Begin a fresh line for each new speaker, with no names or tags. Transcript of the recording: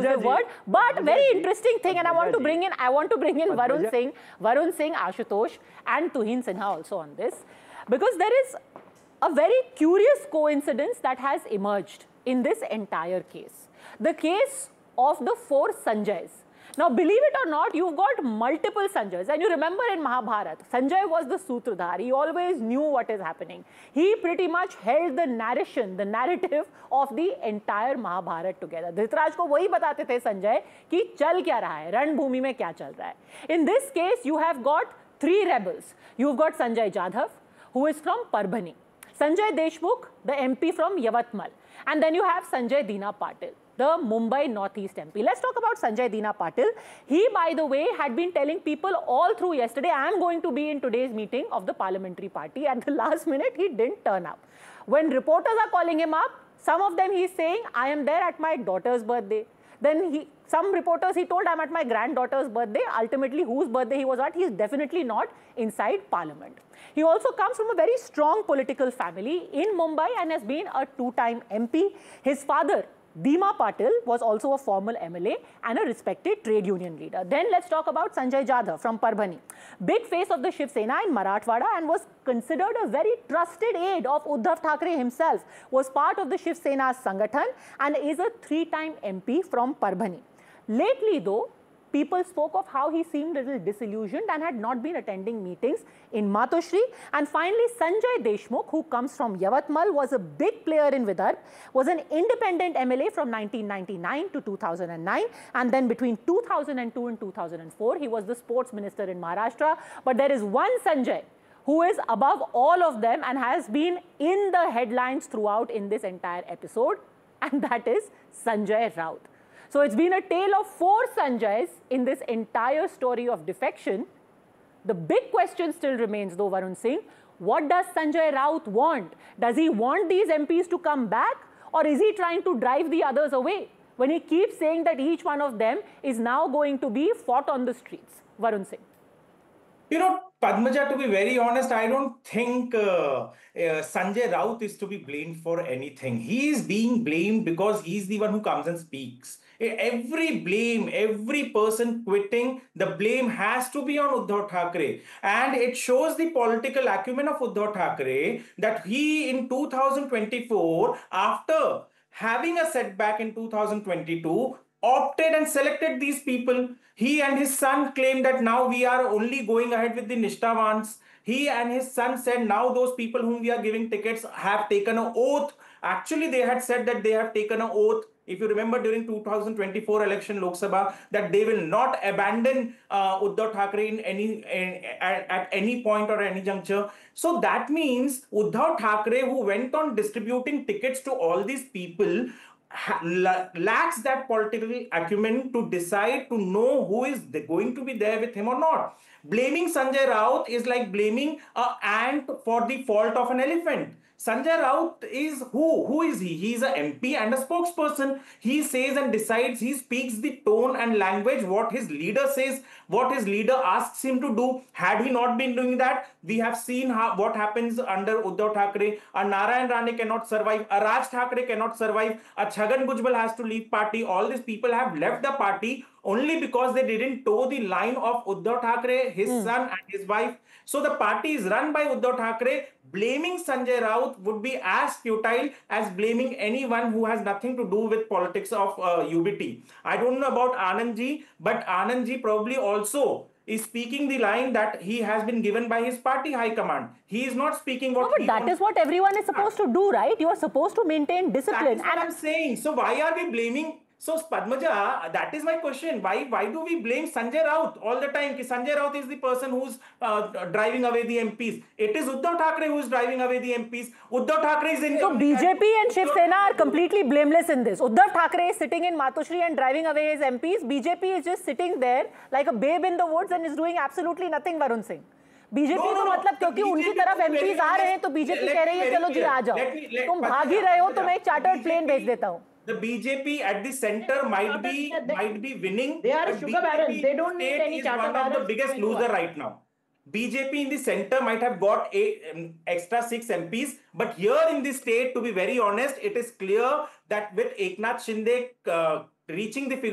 offensive word, but very interesting thing. And I want to bring in Varun Singh, Ashutosh, and Tuhin Sinha also on this, because there is a very curious coincidence that has emerged in this entire case. The case of the 4 Sanjays. Now, believe it or not, you've got multiple Sanjays. And you remember in Mahabharata, Sanjay was the Sutradhar. He always knew what is happening. He pretty much held the narration, the narrative of the entire Mahabharata together. Dhritarashtra को वही बताते थे संजय कि चल क्या रहा है, रणभूमि में क्या चल रहा है. In this case, you have got 3 rebels. You've got Sanjay Jadhav, who is from Parbhani. Sanjay Deshmukh, the MP from Yavatmal. And then you have Sanjay Dina Patil, the Mumbai Northeast MP. Let's talk about Sanjay Dina Patil. He, by the way, had been telling people all through yesterday, I am going to be in today's meeting of the parliamentary party. At the last minute, he didn't turn up. When reporters are calling him up, some of them he's saying, I am there at my daughter's birthday. Then some reporters he told, I'm at my granddaughter's birthday. Ultimately, whose birthday he was at, he's definitely not inside parliament. He also comes from a very strong political family in Mumbai and has been a 2-time MP. His father, Dima Patil, was also a former MLA and a respected trade union leader. Then let's talk about Sanjay Jadhav from Parbhani. Big face of the Shiv Sena in Marathwada and was considered a very trusted aide of Uddhav Thackeray himself. Was part of the Shiv Sena's Sangathan and is a 3-time MP from Parbhani. Lately though, people spoke of how he seemed a little disillusioned and had not been attending meetings in Matoshri. And finally, Sanjay Deshmukh, who comes from Yavatmal, was a big player in Vidarbha, was an independent MLA from 1999 to 2009. And then between 2002 and 2004, he was the sports minister in Maharashtra. But there is one Sanjay who is above all of them and has been in the headlines throughout in this entire episode. And that is Sanjay Raut. So it's been a tale of 4 Sanjays in this entire story of defection. The big question still remains though, Varun Singh, what does Sanjay Raut want? Does he want these MPs to come back, or is he trying to drive the others away when he keeps saying that each one of them is now going to be fought on the streets? Varun Singh.
You know, Padmaja, to be very honest, I don't think Sanjay Raut is to be blamed for anything. He is being blamed because he's the one who comes and speaks. Every blame, every person quitting, the blame has to be on Uddhav Thackeray. And it shows the political acumen of Uddhav Thackeray that he in 2024, after having a setback in 2022, opted and selected these people. He and his son claimed that now we are only going ahead with the Nishthavans. He and his son said now those people whom we are giving tickets have taken an oath. Actually, they had said that they have taken an oath. If you remember during 2024 election Lok Sabha, that they will not abandon Uddhav Thackeray at any point or any juncture. So that means Uddhav Thackeray, who went on distributing tickets to all these people, lacks that political acumen to decide, to know who is going to be there with him or not. Blaming Sanjay Raut is like blaming an ant for the fault of an elephant. Sanjay Raut is who? Who is he? He is an MP and a spokesperson. He says and decides, he speaks the tone and language, what his leader says, what his leader asks him to do. Had he not been doing that, we have seen what happens under Uddhav Thackeray. A Narayan Rane cannot survive, a Raj Thackeray cannot survive, a Chhagan Bhujbal has to leave party. All these people have left the party only because they didn't toe the line of Uddhav Thackeray, his son and his wife. So the party is run by Uddhav Thackeray. Blaming Sanjay Raut would be as futile as blaming anyone who has nothing to do with politics of UBT. I don't know about Anandji, but Anandji probably also is speaking the line that he has been given by his party high command. He is not speaking what
but that is what everyone is supposed to do, right? You are supposed to maintain discipline.
That's what I'm saying. So why are we blaming? So Padmaja, that is my question. Why do we blame Sanjay Raut all the time? Ki Sanjay Raut is the person who's driving away the MPs. It is Uddhav Thackeray who is driving away the MPs. Uddhav Thackeray is in...
So BJP and Shiv Sena are completely blameless in this. Uddhav Thackeray is sitting in Matoshri and driving away his MPs. BJP is just sitting there like a babe in the woods and is doing absolutely nothing, Varun Singh. BJP तो मतलब क्योंकि उनकी तरफ MPs आ रहे हैं तो BJP कह रही है चलो जी आ जाओ तुम भाग ही रहे हो तो मैं एक चार्टर्ड प्लेन भेज देता हूं.
The BJP at the center might be winning.
They are sugar barons. They don't need any charter barons.
One of the biggest loser right now. BJP in the center might have got extra 6 MPs, but here in the state, to be very honest, it is clear that with Eknath Shinde reaching the